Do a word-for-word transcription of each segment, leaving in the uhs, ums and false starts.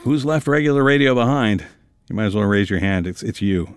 Who's left regular radio behind? You might as well raise your hand. It's it's you.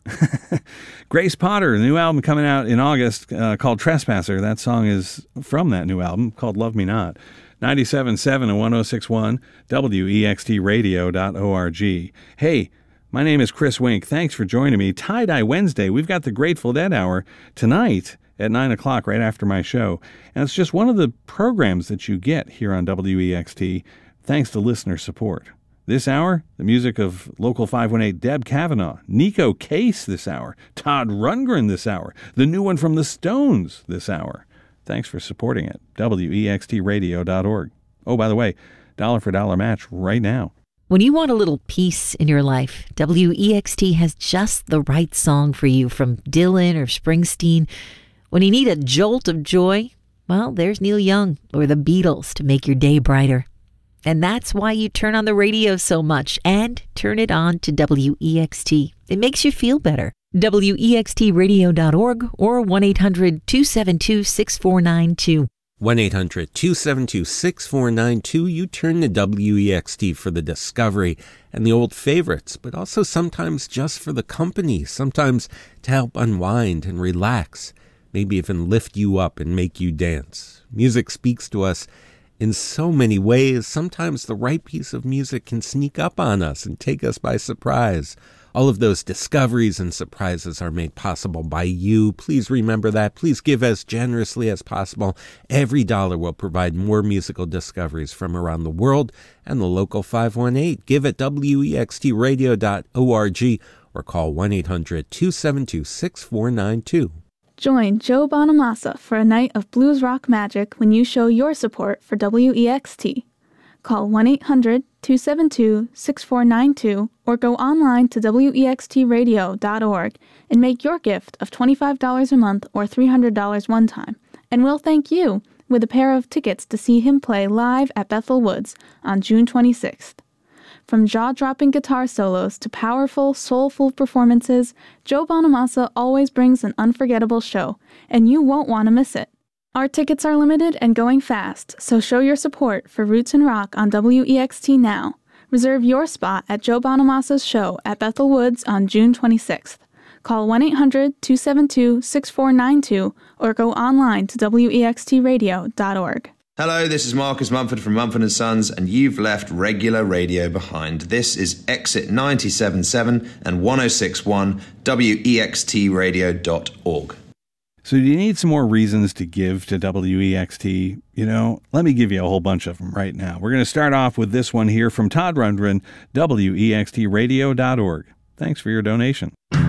Grace Potter, the new album coming out in August uh, called Trespasser. That song is from that new album called Love Me Not. ninety-seven point seven and one oh six point one, W E X T radio dot org. Hey, my name is Chris Wink. Thanks for joining me. Tie-Dye Wednesday. We've got the Grateful Dead Hour tonight at nine o'clock right after my show. And it's just one of the programs that you get here on W E X T thanks to listener support. This hour, the music of Local five one eight Deb Kavanaugh, Nico Case this hour, Todd Rundgren this hour, the new one from the Stones this hour. Thanks for supporting it. W E X T radio dot org. Oh, by the way, dollar for dollar match right now. When you want a little peace in your life, W E X T has just the right song for you from Dylan or Springsteen. When you need a jolt of joy, well, there's Neil Young or the Beatles to make your day brighter. And that's why you turn on the radio so much and turn it on to W E X T. It makes you feel better. W E X T radio dot org or one eight hundred two seven two six four nine two. one eight hundred two seven two six four nine two. You turn to W E X T for the discovery and the old favorites, but also sometimes just for the company, sometimes to help unwind and relax, maybe even lift you up and make you dance. Music speaks to us in so many ways. Sometimes the right piece of music can sneak up on us and take us by surprise. All of those discoveries and surprises are made possible by you. Please remember that. Please give as generously as possible. Every dollar will provide more musical discoveries from around the world and the local five one eight. Give at W E X T radio dot org or call one eight hundred two seven two six four nine two. Join Joe Bonamassa for a night of blues rock magic when you show your support for W E X T. Call one eight hundred two seven two six four nine two or go online to W E X T radio dot org and make your gift of twenty-five dollars a month or three hundred dollars one time. And we'll thank you with a pair of tickets to see him play live at Bethel Woods on June twenty-sixth. From jaw-dropping guitar solos to powerful, soulful performances, Joe Bonamassa always brings an unforgettable show, and you won't want to miss it. Our tickets are limited and going fast, so show your support for Roots and Rock on W E X T now. Reserve your spot at Joe Bonamassa's show at Bethel Woods on June twenty-sixth. Call one eight hundred two seven two six four nine two or go online to W E X T radio dot org. Hello, this is Marcus Mumford from Mumford and Sons, and you've left regular radio behind. This is Exit ninety-seven point seven and one oh six point one, W E X T radio dot org. So do you need some more reasons to give to W E X T? You know, let me give you a whole bunch of them right now. We're going to start off with this one here from Todd Rundgren, W E X T radio dot org. Thanks for your donation.